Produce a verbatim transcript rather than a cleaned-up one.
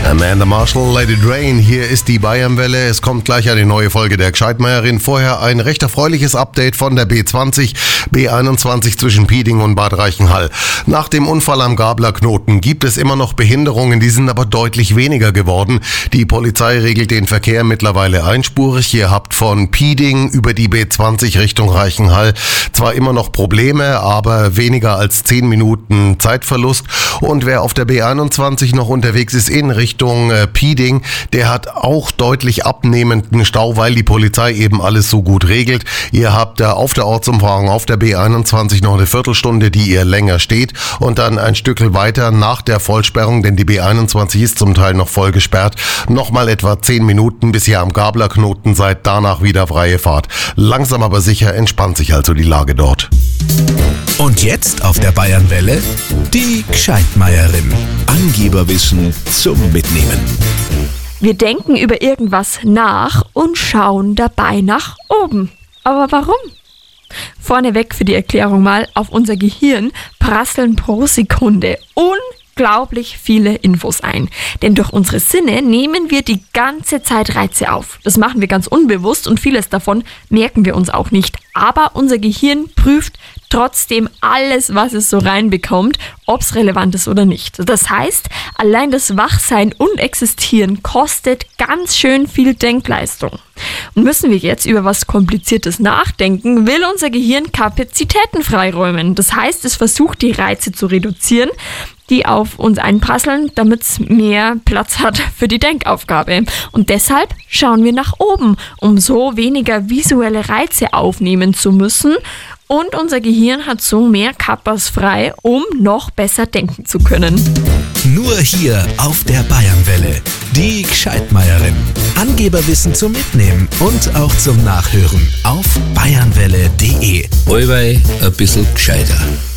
Amanda Marshall, Let It Rain, hier ist die Bayernwelle. Es kommt gleich eine neue Folge der Gscheidmeierin. Vorher ein recht erfreuliches Update von der B zwanzig, B einundzwanzig zwischen Pieding und Bad Reichenhall. Nach dem Unfall am Gablerknoten gibt es immer noch Behinderungen, die sind aber deutlich weniger geworden. Die Polizei regelt den Verkehr mittlerweile einspurig. Ihr habt von Pieding über die B zwanzig Richtung Reichenhall zwar immer noch Probleme, aber weniger als zehn Minuten Zeitverlust. Und wer auf der B einundzwanzig noch unterwegs ist in Richtung äh, Pieding, der hat auch deutlich abnehmenden Stau, weil die Polizei eben alles so gut regelt. Ihr habt äh, auf der Ortsumfahrung auf der B einundzwanzig noch eine Viertelstunde, die ihr länger steht, und dann ein Stückel weiter nach der Vollsperrung, denn die B einundzwanzig ist zum Teil noch voll gesperrt, nochmal etwa zehn Minuten, bis ihr am Gablerknoten seid, danach wieder freie Fahrt. Langsam aber sicher entspannt sich also die Lage dort. Und jetzt auf der Bayernwelle die Gscheidmeierin. Angeberwissen zum Mitnehmen. Wir denken über irgendwas nach und schauen dabei nach oben. Aber warum? Vorneweg für die Erklärung mal, auf unser Gehirn prasseln pro Sekunde unglaublich viele Infos ein. Denn durch unsere Sinne nehmen wir die ganze Zeit Reize auf. Das machen wir ganz unbewusst und vieles davon merken wir uns auch nicht. Aber unser Gehirn prüft trotzdem alles, was es so reinbekommt, ob es relevant ist oder nicht. Das heißt, allein das Wachsein und Existieren kostet ganz schön viel Denkleistung. Und müssen wir jetzt über was Kompliziertes nachdenken, will unser Gehirn Kapazitäten freiräumen. Das heißt, es versucht, die Reize zu reduzieren, die auf uns einprasseln, damit es mehr Platz hat für die Denkaufgabe. Und deshalb schauen wir nach oben, um so weniger visuelle Reize aufnehmen zu müssen. Und unser Gehirn hat so mehr Kappas frei, um noch besser denken zu können. Nur hier auf der Bayernwelle. Die Gscheidmeierin. Angeberwissen zum Mitnehmen und auch zum Nachhören auf bayernwelle punkt de. Allweil ein bisschen gescheiter.